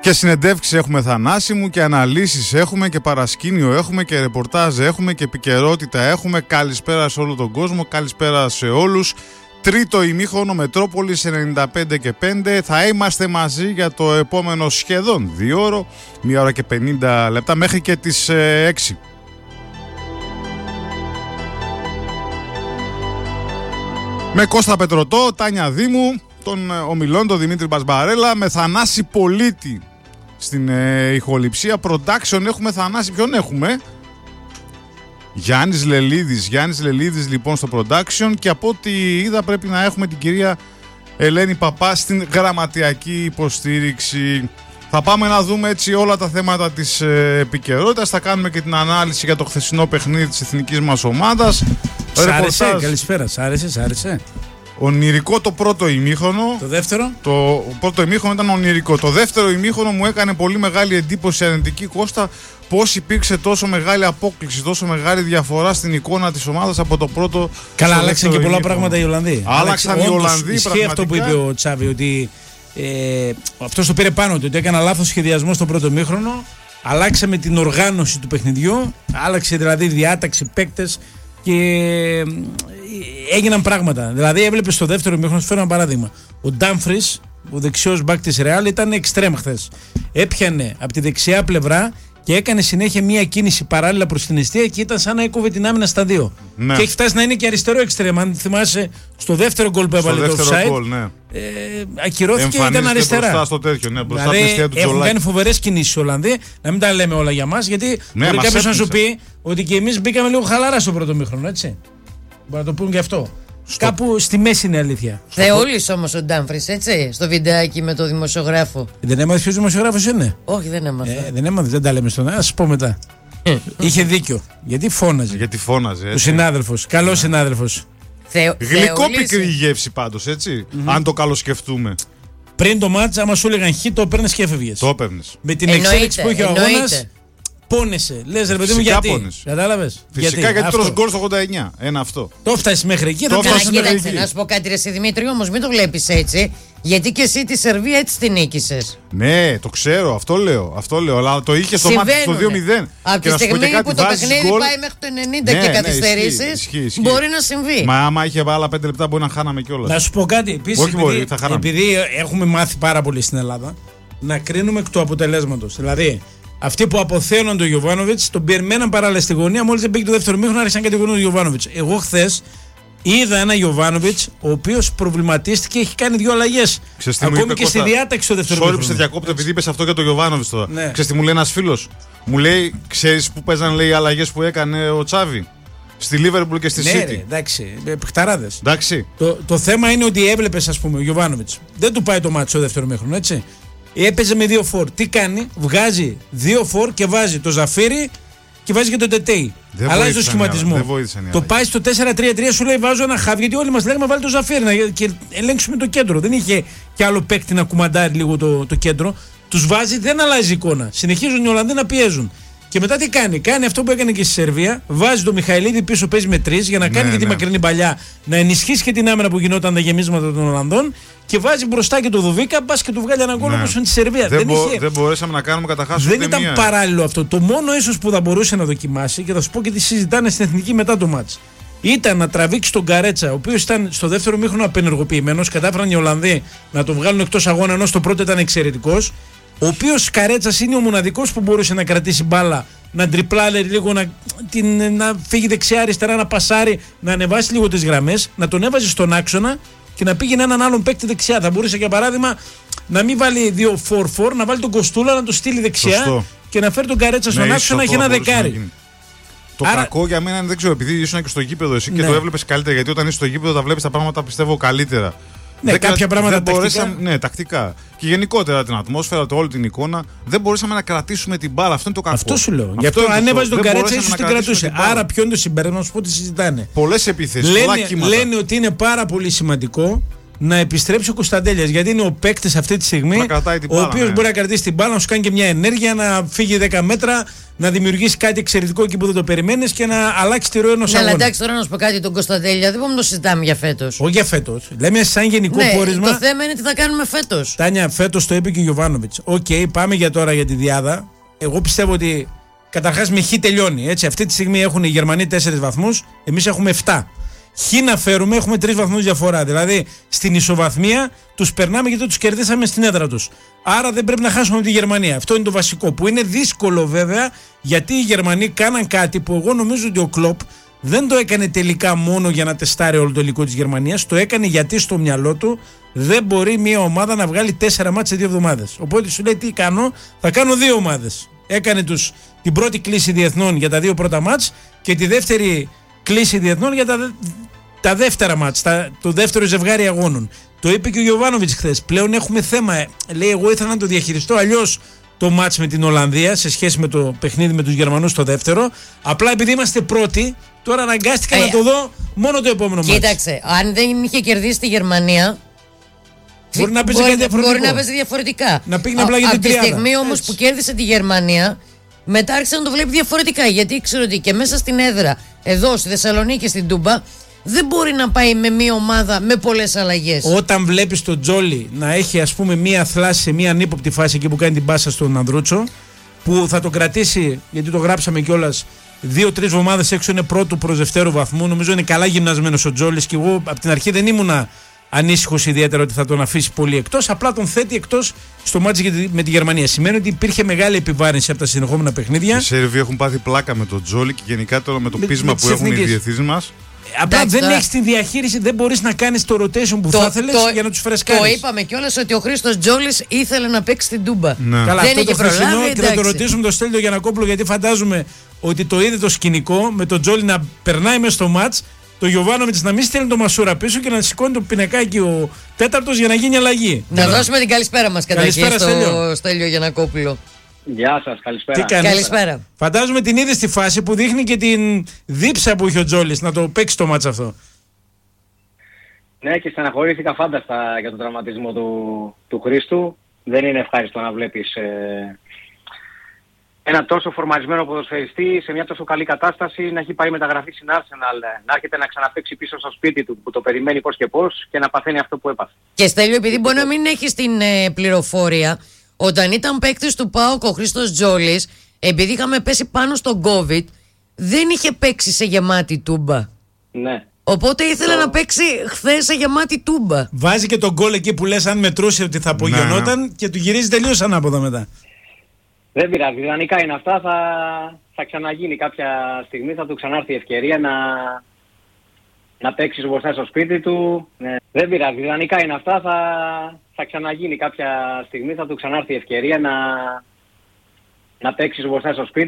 Και συνεντεύξεις έχουμε, Θανάση και αναλύσεις έχουμε και παρασκήνιο έχουμε και ρεπορτάζ έχουμε και επικαιρότητα έχουμε. Καλησπέρα σε όλο τον κόσμο, καλησπέρα σε όλους. Τρίτο ημίχρονο Μετρόπολης 95 και 5. Θα είμαστε μαζί για το επόμενο σχεδόν 2 ώρο, 1 ώρα και 50 λεπτά μέχρι και τις 6. Με Κώστα Πετρωτό, Τάνια Δήμου, τον ομιλών, τον Δημήτρη Μπασμπαρέλα, με Θανάση Πολίτη στην ηχοληψία. Production έχουμε, Θανάση, ποιον έχουμε? Γιάννης Λελίδης λοιπόν στο production, και από ό,τι είδα πρέπει να έχουμε την κυρία Ελένη Παπά στην γραμματιακή υποστήριξη. Θα πάμε να δούμε έτσι όλα τα θέματα της επικαιρότητας. Θα κάνουμε και την ανάλυση για το χθεσινό παιχνίδι της εθνικής μας ομάδας. Σ' άρεσε, καλησπέρα, σ' άρεσε. Ονειρικό το πρώτο ημίχρονο. Το δεύτερο? Το πρώτο ημίχρονο ήταν ονειρικό. Το δεύτερο ημίχρονο μου έκανε πολύ μεγάλη εντύπωση, αρνητική, Κώστα, πώς υπήρξε τόσο μεγάλη απόκλιση, τόσο μεγάλη διαφορά στην εικόνα της ομάδας από το πρώτο. Καλά, άλλαξαν και πολλά πράγματα οι Ολλανδοί. Άλλαξαν οι Ολλανδοί. Ισχύει αυτό που είπε ο Τσάβη, ότι αυτός το πήρε πάνω του, ότι έκανα λάθος σχεδιασμό στο πρώτο ημίχρονο. Αλλάξαμε την οργάνωση του παιχνιδιού, άλλαξε δηλαδή διάταξη, παίκτες και έγιναν πράγματα. Δηλαδή, έβλεπε στο δεύτερο ημίχρονο, φέρω ένα παράδειγμα. Ο Ντάμφρις, ο δεξιός μπακ της Ρεάλ, ήταν εξτρέμ χθες. Έπιανε από τη δεξιά πλευρά και έκανε συνέχεια μία κίνηση παράλληλα προς την εστία και ήταν σαν να έκοβε την άμυνα στα δύο. Ναι. Και έχει φτάσει να είναι και αριστερό εξτρέμ. Αν θυμάσαι, στο δεύτερο γκολ που έβαλε το offside, ναι. Ακυρώθηκε και ήταν αριστερά. Μπροστά στο τέτοιο, ναι, μπροστά δηλαδή, στην εστία του έχουν κάνει φοβερές κινήσεις οι Ολλανδοί. Να μην τα λέμε όλα για μας, γιατί ναι, μπορεί κάποιος να σου πει ότι και εμείς μπήκαμε λίγο χαλαρά στο πρώτο μήχρονο, έτσι. Μπορεί να το πούν και αυτό. Κάπου στη μέση είναι η αλήθεια. Θεόλης όμως ο Ντάμφρις, έτσι, στο βιντεάκι με το δημοσιογράφο. Δεν έμαθε ποιος δημοσιογράφος είναι? Όχι, δεν έμαθα. Δεν έμαθε, δεν τα λέμε στον. Ας πω μετά. Είχε δίκιο. Γιατί φώναζε. Ο συνάδελφος. Καλός συνάδελφος. Γλυκό πικρή γεύση πάντως, έτσι. Αν το καλοσκεφτούμε. Πριν το μάτς, άμα σου έλεγαν χ, το παίρνες και έφευγες. Το έπαιρνες. Με την εξέλιξη που είχε ο αγώνας. Πόνεσαι. Λες ρε παιδί μου, γιατί? Κατάλαβες? Φυσικά γιατί τρως γκολ στο 89. Ένα αυτό. Το φτάσεις μέχρι εκεί. Κοίταξε, να σου πω κάτι, ρε εσύ Δημήτρη, όμως μην το βλέπεις έτσι. Γιατί και εσύ τη Σερβία έτσι την νίκησες. Ναι, το ξέρω, αυτό λέω. Αλλά το είχε στο μάτι στο 2-0. Από τη στιγμή που το παιχνίδι πάει μέχρι το 90 και καθυστερήσεις, μπορεί να συμβεί. Μα άμα είχε βάλει 5 λεπτά, μπορεί να χάναμε κιόλας. Να σου πω κάτι. Επίσης, επειδή έχουμε μάθει πάρα πολύ στην Ελλάδα να κρίνουμε εκ του αποτελέσματος. Δηλαδή, αυτοί που αποθέωναν τον Γιοβάνοβιτς τον περιμέναν παράλληλα στη γωνία. Μόλις δεν πήγε το δεύτερο μήχρονο, άρχισαν να κατηγορούν τον Γιοβάνοβιτς. Εγώ χθες είδα ένα Γιοβάνοβιτς ο οποίος προβληματίστηκε και έχει κάνει 2 αλλαγές. Ακόμη και στη διάταξη το δεύτερο μήχρονο. Sorry που σε διακόπτω, επειδή είπες αυτό για τον Γιοβάνοβιτς τώρα. Ναι. Ξέρεις τι μου λέει ένας φίλος? Μου λέει, ξέρεις που παίζαν, λέει, οι αλλαγές που έκανε ο Τσάβη στη Λίβερπουλ και στη City. Ναι, εντάξει, παιχταράδες. Εντάξει. Το θέμα είναι ότι έβλεπες, ας πούμε, ο Γιοβάνοβιτς δεν του πάει το μάτι στο δεύτερο μήχρονο, έτσι. Έπαιζε με 2 φορ. Τι κάνει? Βγάζει 2 φορ και βάζει το Ζαφίρι και βάζει και το Τετέι. Αλλάζει το σχηματισμό. Το πάει στο 4-3-3, σου λέει βάζω ένα χαβ, γιατί όλοι μας λέγαμε βάλει το Ζαφίρι και ελέγξουμε το κέντρο. Δεν είχε κι άλλο παίκτη να κουμαντάρει λίγο το κέντρο. Τους βάζει, δεν αλλάζει εικόνα. Συνεχίζουν οι Ολλανδοί να πιέζουν. Και μετά τι κάνει? Κάνει αυτό που έκανε και στη Σερβία. Βάζει τον Μιχαηλίδη πίσω, παίζει με 3 για να κάνει και τη μακρινή παλιά, να ενισχύσει και την άμυνα που γινόταν τα γεμίσματα των Ολλανδών. Και βάζει μπροστά και το Δουβίκα, μπα και του βγάλει έναν γκολ όπως είναι στη Σερβία. Δεν μπορέσαμε να κάνουμε καταρχάς. Δεν ήταν παράλληλο αυτό. Το μόνο ίσως που θα μπορούσε να δοκιμάσει, και θα σου πω και τι συζητάνε στην εθνική μετά το μάτς, ήταν να τραβήξει τον Καρέτσα, ο οποίος ήταν στο δεύτερο μήχρονο απενεργοποιημένος. Κατάφεραν οι Ολλανδοί να τον βγάλουν εκτός αγώνα, ενώ στο πρώτο ήταν εξαιρετικός. Ο οποίος Καρέτσας είναι ο μοναδικός που μπορούσε να κρατήσει μπάλα, να τριπλάρει λίγο, να φύγει δεξιά-αριστερά, να πασάρει, να ανεβάσει λίγο τις γραμμές, να τον έβαζε στον άξονα και να πήγαινε έναν άλλον παίκτη δεξιά. Θα μπορούσε για παράδειγμα να μην βάλει 2-4-4, να βάλει τον Κοστούλα, να το στείλει δεξιά. Σωστό. Και να φέρει τον Καρέτσα στον άξονα και ένα δεκάρι. Το κακό για μένα, δεν ξέρω, επειδή ήσουν και στο γήπεδο εσύ και το έβλεπες καλύτερα, γιατί όταν είσαι στο γήπεδο τα βλέπεις τα πράγματα, πιστεύω, καλύτερα. Ναι, κάποια πράγματα τακτικά. Ναι, τακτικά. Και γενικότερα την ατμόσφαιρα, όλη την εικόνα. Δεν μπορούσαμε να κρατήσουμε την μπάλα. Αυτό είναι το κακό. Αυτό σου λέω. Γι' αυτό αν έβαζε τον Καρέτσα, ίσως την κρατούσε. Άρα, ποιο είναι το συμπέρασμα, να σου πω τι συζητάνε. Πολλές επιθέσεις. Λένε ότι είναι πάρα πολύ σημαντικό να επιστρέψει ο Κωνσταντέλιας. Γιατί είναι ο παίκτης αυτή τη στιγμή, ο οποίος μπορεί να κρατήσει την μπάλα, να σου κάνει και μια ενέργεια, να φύγει 10 μέτρα, να δημιουργήσει κάτι εξαιρετικό εκεί που δεν το περιμένεις και να αλλάξει τη ροή ενός αγώνα. Αλλά εντάξει, τώρα να σου πω κάτι, τον Κωνσταντέλια δεν μπορούμε να το συζητάμε για φέτος. Όχι για φέτος. Λέμε σαν γενικό πόρισμα. Το θέμα είναι τι θα κάνουμε φέτος. Τάνια, φέτος το είπε και ο Γιοβάνοβιτς. Πάμε για τώρα για τη διάδα. Εγώ πιστεύω ότι καταρχάς με χ τελειώνει. Έτσι. Αυτή τη στιγμή έχουν οι Γερμανοί 4 βαθμούς, εμείς έχουμε 7. Χ να φέρουμε, έχουμε 3 βαθμούς διαφορά. Δηλαδή στην ισοβαθμία τους περνάμε γιατί τους κερδίσαμε στην έδρα τους. Άρα δεν πρέπει να χάσουμε από τη Γερμανία. Αυτό είναι το βασικό. Που είναι δύσκολο βέβαια, γιατί οι Γερμανοί κάναν κάτι που εγώ νομίζω ότι ο Κλοπ δεν το έκανε τελικά μόνο για να τεστάρει όλο το υλικό της Γερμανίας. Το έκανε γιατί στο μυαλό του δεν μπορεί μια ομάδα να βγάλει 4 μάτς σε 2 εβδομάδες. Οπότε σου λέει τι κάνω, θα κάνω 2 ομάδες. Έκανε την πρώτη κλίση διεθνών για τα 2 πρώτα μάτς και τη δεύτερη κλίση διεθνών για τα δεύτερα μάτς, το δεύτερο ζευγάρι αγώνων. Το είπε και ο Γιοβάνοβιτς χθες. Πλέον έχουμε θέμα. Λέει, εγώ ήθελα να το διαχειριστώ αλλιώς το μάτς με την Ολλανδία σε σχέση με το παιχνίδι με τους Γερμανούς το δεύτερο. Απλά επειδή είμαστε πρώτοι, τώρα αναγκάστηκα να το δω μόνο το επόμενο μάτς. Κοίταξε, αν δεν είχε κερδίσει τη Γερμανία. Μπορεί να παίζει κάτι διαφορετικό. Μπορεί να παίζει διαφορετικά. Να πήγαινε απλά για την τριάδα. Από τη στιγμή όμως που κέρδισε τη Γερμανία, μετά άρχισε να το βλέπει διαφορετικά. Γιατί ήξερε ότι και μέσα στην έδρα, εδώ στη Θεσσαλονίκη, στην Τούμπα, δεν μπορεί να πάει με μια ομάδα με πολλές αλλαγές. Όταν βλέπεις τον Τζόλι να έχει ας πούμε μία θλάση σε μία ανύποπτη φάση εκεί που κάνει την πάσα στον Ανδρούτσο, που θα το κρατήσει, γιατί το γράψαμε κιόλας, 2-3 εβδομάδες έξω, είναι πρώτου προς δευτέρου βαθμού. Νομίζω είναι καλά γυμνασμένος ο Τζόλις και εγώ από την αρχή δεν ήμουνα ανήσυχος ιδιαίτερα ότι θα τον αφήσει πολύ εκτός. Απλά τον θέτει εκτός στο μάτσι με τη Γερμανία. Σημαίνει ότι υπήρχε μεγάλη επιβάρυνση από τα συνεχόμενα παιχνίδια. Οι Σέρβοι έχουν πάθει πλάκα με τον Τζόλι και γενικά τώρα με το πείσμα που έχουν οι διεθνείς μας. Απλά δεν έχεις την διαχείριση, δεν μπορείς να κάνεις το rotation που θα ήθελες για να τους φρεσκάρεις. Το είπαμε κιόλας ότι ο Χρήστος Τζόλις ήθελε να παίξει στην Τούμπα. Ναι. Καλά, δεν αυτό είχε το χθεσινό προλάβει, και θα το ρωτήσουμε τον Στέλιο Γιαννακόπουλο, γιατί φαντάζομαι ότι το είδε το σκηνικό με τον Τζόλι να περνάει μέσα στο μάτς, το Γιοβάνοβιτς να μην στέλνει το Μασούρα πίσω και να σηκώνει το πινακάκι ο τέταρτος για να γίνει αλλαγή. Να δώσουμε την καλησπέρα μας καταρχήν στο Στέλιο Γιαννακόπουλο. Γεια σας, καλησπέρα. Καλησπέρα. Φαντάζομαι την είδε στη φάση που δείχνει και την δίψα που είχε ο Τζόλις να το παίξει το μάτς αυτό. Ναι, και στεναχωρήθηκα φάνταστα για τον τραυματισμό του Χρήστου. Δεν είναι ευχάριστο να βλέπεις ένα τόσο φορμαρισμένο ποδοσφαιριστή σε μια τόσο καλή κατάσταση να έχει πάει μεταγραφή στην Arsenal, να έρχεται να ξαναπαίξει πίσω στο σπίτι του που το περιμένει πώς και πώς και να παθαίνει αυτό που έπαθε. Και Στέλιο, επειδή μπορεί να μην έχεις την πληροφόρεια, όταν ήταν παίκτης του ΠΑΟΚ ο Χρήστος Τζόλις, επειδή είχαμε πέσει πάνω στον COVID, δεν είχε παίξει σε γεμάτη Τούμπα. Ναι. Οπότε ήθελε να παίξει χθες σε γεμάτη Τούμπα. Βάζει και τον γκολ εκεί που λες αν μετρούσε ότι θα απογειωνόταν και του γυρίζει τελείως ανάποδα μετά. Δεν πειράζει, ιδανικά είναι αυτά, θα ξαναγίνει κάποια στιγμή, θα του ξανάρθει η ευκαιρία να παίξει μπροστά στο σπίτι του. Δεν πειράζει, ιδανικά είναι αυτά, θα ξαναγίνει κάποια στιγμή, θα του ξανάρθει η ευκαιρία να παίξει μπροστά στο σπίτι